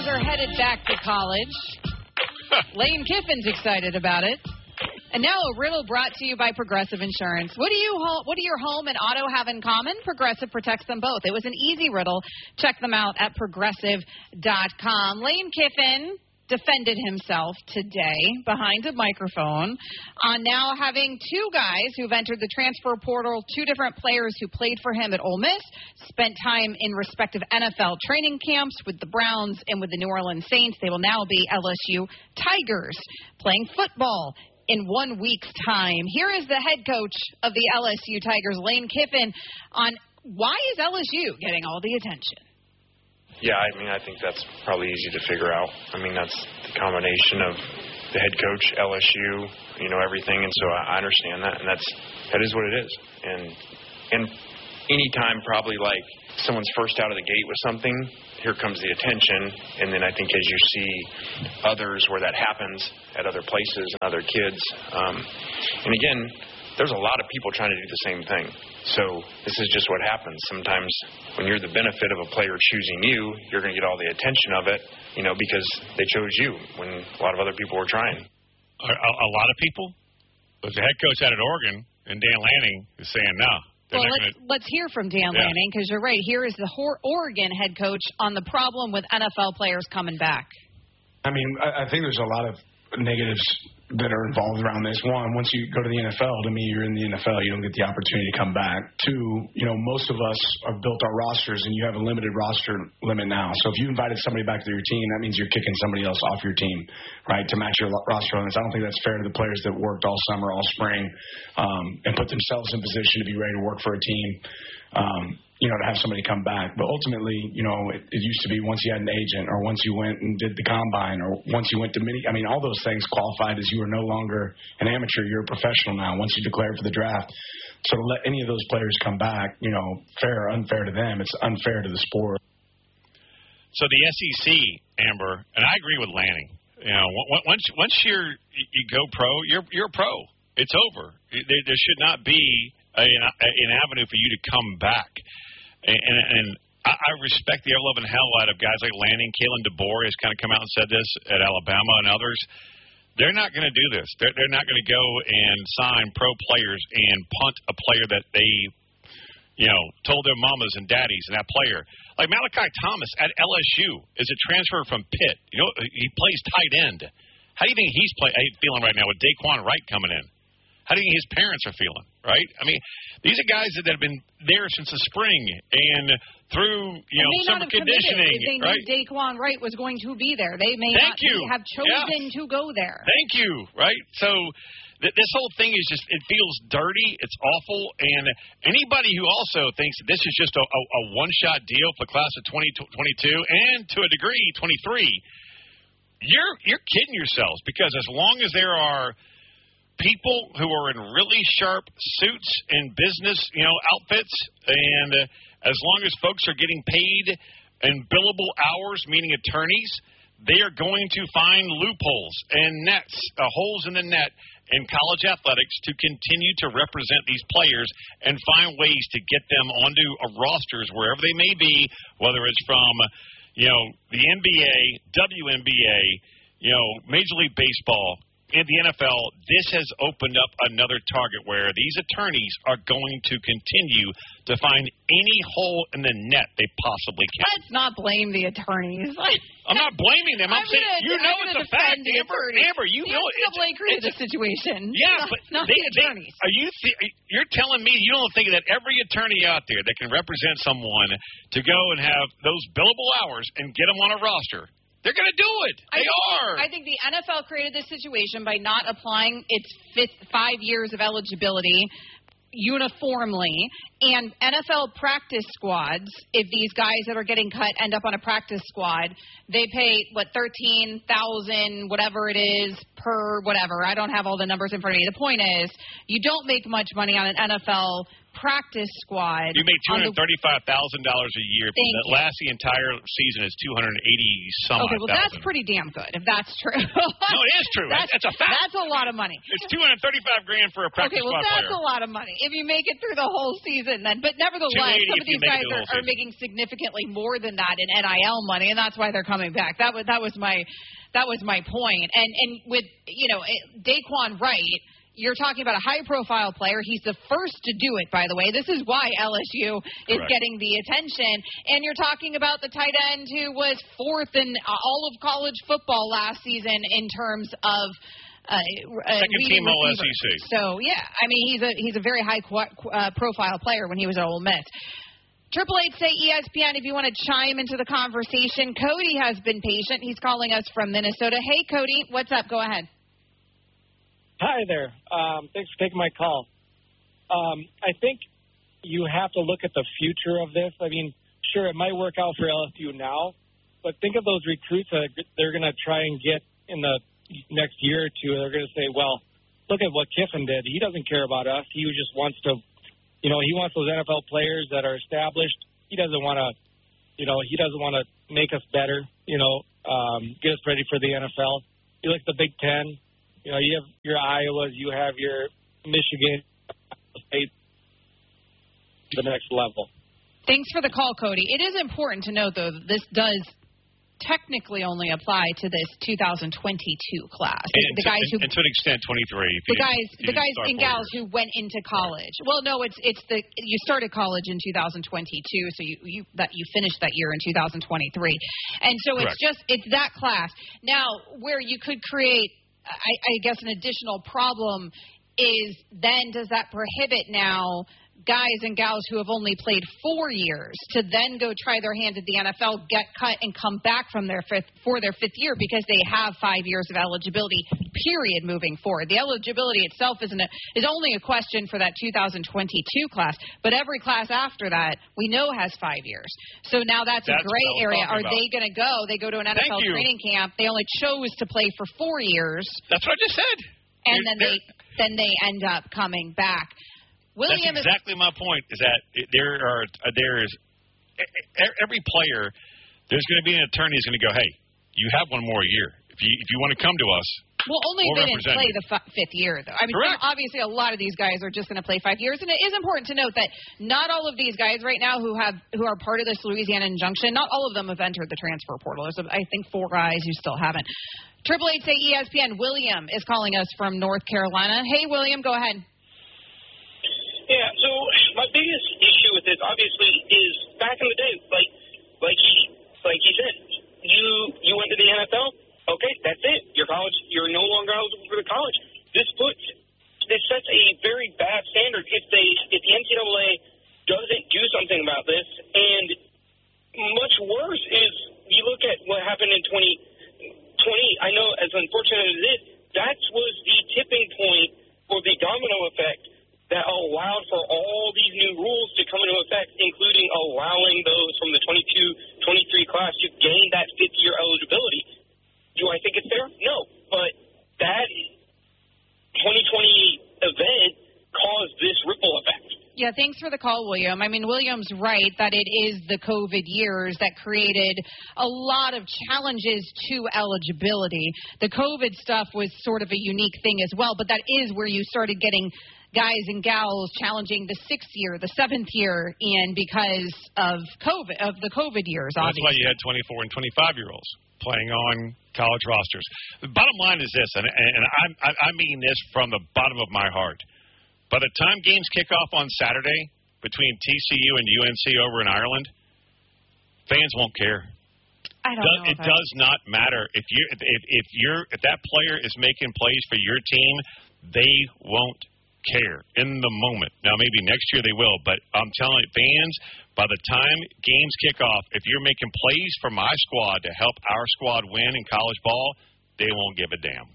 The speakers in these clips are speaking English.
are headed back to college. Lane Kiffin's excited about it. And now a riddle brought to you by Progressive Insurance. What do your home and auto have in common? Progressive protects them both. It was an easy riddle. Check them out at Progressive.com. Lane Kiffin defended himself today behind a microphone on now having two guys who've entered the transfer portal, two different players who played for him at Ole Miss, spent time in respective NFL training camps with the Browns and with the New Orleans Saints. They will now be LSU Tigers playing football in 1 week's time. Here is the head coach of the LSU Tigers, Lane Kiffin, on why is LSU getting all the attention? Yeah, I think that's probably easy to figure out. That's the combination of the head coach, LSU, everything, and so I understand that, and that is what it is. And any time probably like someone's first out of the gate with something, here comes the attention, and then I think as you see others where that happens at other places and other kids, and again, there's a lot of people trying to do the same thing. So this is just what happens. Sometimes when you're the benefit of a player choosing you, you're going to get all the attention of it, because they chose you when a lot of other people were trying. A lot of people? But the head coach out at Oregon, and Dan Lanning, is saying no. Well, let's hear from Dan Lanning, because you're right. Here is the Oregon head coach on the problem with NFL players coming back. I think there's a lot of negatives that are involved around this. One, once you go to the NFL, to me, you're in the NFL. You don't get the opportunity to come back. Two, most of us have built our rosters, and you have a limited roster limit now. So if you invited somebody back to your team, that means you're kicking somebody else off your team, right, to match your roster limits. I don't think that's fair to the players that worked all summer, all spring, and put themselves in position to be ready to work for a team. To have somebody come back. But ultimately, it used to be once you had an agent or once you went and did the combine or once you went to all those things qualified as you were no longer an amateur. You're a professional now once you declared for the draft. So to let any of those players come back, fair or unfair to them, it's unfair to the sport. So the SEC, Amber, and I agree with Lanning. Once you go pro, you're a pro. It's over. There should not be an avenue for you to come back. And I respect the ever-loving hell out of guys like Lanning. Kalen DeBoer has kind of come out and said this at Alabama and others. They're not going to do this. They're not going to go and sign pro players and punt a player that they, told their mamas and daddies and that player. Like Malachi Thomas at LSU is a transfer from Pitt. He plays tight end. How do you think he's feeling right now with Daquan Wright coming in? How do you think his parents are feeling, right? These are guys that have been there since the spring and through, summer conditioning, they right? knew Daquan Wright was going to be there. They may have chosen to go there. Thank you, right? So this whole thing is just, it feels dirty. It's awful. And anybody who also thinks that this is just a one-shot deal for the class of 2022 and to a degree 23, you're kidding yourselves, because as long as there are people who are in really sharp suits and business, outfits, and as long as folks are getting paid in billable hours, meaning attorneys, they are going to find loopholes and nets, holes in the net in college athletics to continue to represent these players and find ways to get them onto rosters wherever they may be, whether it's from, the NBA, WNBA, Major League Baseball, in the NFL. This has opened up another target where these attorneys are going to continue to find any hole in the net they possibly can. Let's not blame the attorneys. I'm not blaming them. I'm saying it's a fact. Amber, you know NCAA created the situation. Yeah, but not the attorneys. You're telling me you don't think that every attorney out there that can represent someone to go and have those billable hours and get them on a roster, they're going to do it. I think the NFL created this situation by not applying its 5 years of eligibility uniformly, and NFL practice squads, if these guys that are getting cut end up on a practice squad, they pay, $13,000, whatever it is, per whatever. I don't have all the numbers in front of me. The point is, you don't make much money on an NFL practice squad. You make $235,000 a year. That lasts the entire season is $280 some. Okay, well, that's pretty damn good if that's true. No, it is true. That's a fact. That's a lot of money. It's $235,000 for a practice squad player. Okay, well, that's a lot of money if you make it through the whole season. Then, but nevertheless, some of these guys are making significantly more than that in NIL money, and that's why they're coming back. That was my point. And with Daquan Wright. You're talking about a high-profile player. He's the first to do it, by the way. This is why LSU is getting the attention. And you're talking about the tight end who was fourth in all of college football last season in terms of second team All SEC. So, yeah, I mean, he's a very high-profile player when he was at Ole Miss. 888 say ESPN if you want to chime into the conversation. Cody has been patient. He's calling us from Minnesota. Hey, Cody, what's up? Go ahead. Hi there. Thanks for taking my call. I think you have to look at the future of this. I mean, sure, it might work out for LSU now, but think of those recruits that they're going to try and get in the next year or two. They're going to say, well, look at what Kiffin did. He doesn't care about us. He just wants to, he wants those NFL players that are established. He doesn't want to, he doesn't want to make us better, get us ready for the NFL. You look at the Big Ten. You have your Iowas, you have your Michigan State, the next level. Thanks for the call, Cody. It is important to note, though, that this does technically only apply to this 2022 class. And to an extent, 23. The guys and gals who went into college. Well, no, you started college in 2022, so you finished that year in 2023, and so it's that class. Now, where you could create, I guess, an additional problem is then does that prohibit now guys and gals who have only played 4 years to then go try their hand at the NFL, get cut, and come back for their fifth year because they have 5 years of eligibility, period, moving forward. The eligibility itself is only a question for that 2022 class, but every class after that we know has 5 years. So now that's a gray area. Are they going to go? They go to an NFL training camp. They only chose to play for 4 years. That's what I just said. And then they end up coming back. That's exactly my point. Is that there is every player. There's going to be an attorney who's going to go, hey, you have one more year. If you want to come to us. Well, only if they didn't play the fifth year, though. I mean, obviously, a lot of these guys are just going to play 5 years, and it is important to note that not all of these guys right now who are part of this Louisiana injunction, not all of them have entered the transfer portal. There's, I think, 4 guys who still haven't. 888 say ESPN. William is calling us from North Carolina. Hey, William, go ahead. Yeah, so my biggest issue with this, obviously, is back in the day, like he said, you went to the NFL. Okay, that's it. You're no longer eligible for the college. This sets a very bad standard if the NCAA doesn't do something about this. And much worse is you look at what happened in 2020. I know, as unfortunate as it is, that was the tipping point for the domino effect that allowed for all these new rules to come into effect, including allowing those from the 22-23 class to gain that fifth-year eligibility. Do I think it's fair? No. But that 2020 event caused this ripple effect. Yeah, thanks for the call, William. I mean, William's right that it is the COVID years that created a lot of challenges to eligibility. The COVID stuff was sort of a unique thing as well, but that is where you started getting guys and gals challenging the 6th year, the 7th year in because of the COVID years, obviously. That's why you had 24 and 25-year-olds playing on college rosters. The bottom line is this, and I mean this from the bottom of my heart. By the time games kick off on Saturday between TCU and UNC over in Ireland, fans won't care. I don't know. It does not matter if that player is making plays for your team, they won't care in the moment. Now, maybe next year they will, but I'm telling you, fans, by the time games kick off, if you're making plays for my squad to help our squad win in college ball, they won't give a damn.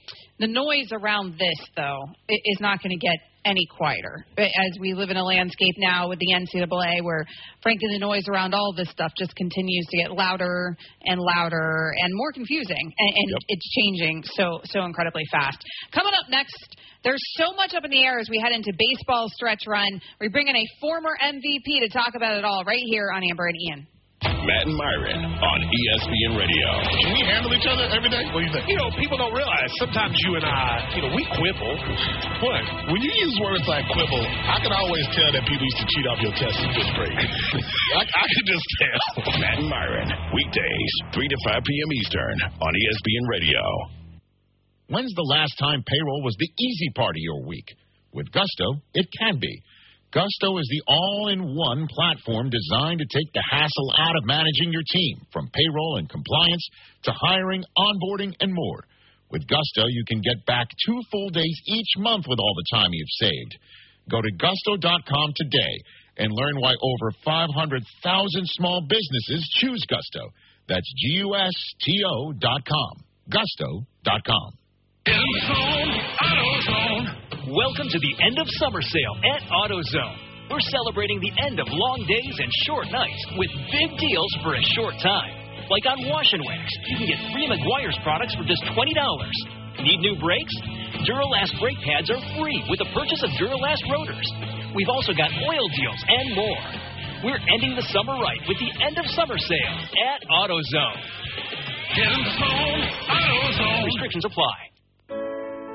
The noise around this, though, is not going to get any quieter. As we live in a landscape now with the NCAA where, frankly, the noise around all of this stuff just continues to get louder and louder and more confusing. And it's changing so incredibly fast. Coming up next, there's so much up in the air as we head into baseball stretch run. We bring in a former MVP to talk about it all right here on Amber and Ian. Matt and Myron on ESPN Radio. Can we handle each other every day? What do you think? People don't realize sometimes you and I, we quibble. What? When you use words like quibble, I can always tell that people used to cheat off your test in 5th grade. I can just tell. Matt and Myron, weekdays, 3 to 5 p.m. Eastern on ESPN Radio. When's the last time payroll was the easy part of your week? With Gusto, it can be. Gusto is the all-in-one platform designed to take the hassle out of managing your team, from payroll and compliance to hiring, onboarding, and more. With Gusto, you can get back 2 full days each month with all the time you've saved. Go to gusto.com today and learn why over 500,000 small businesses choose Gusto. That's GUSTO.com. Gusto.com. Welcome to the end of summer sale at AutoZone. We're celebrating the end of long days and short nights with big deals for a short time. Like on Wash and Wax, you can get 3 Meguiar's products for just $20. Need new brakes? Duralast brake pads are free with the purchase of Duralast rotors. We've also got oil deals and more. We're ending the summer right with the end of summer sale at AutoZone. AutoZone. Restrictions apply.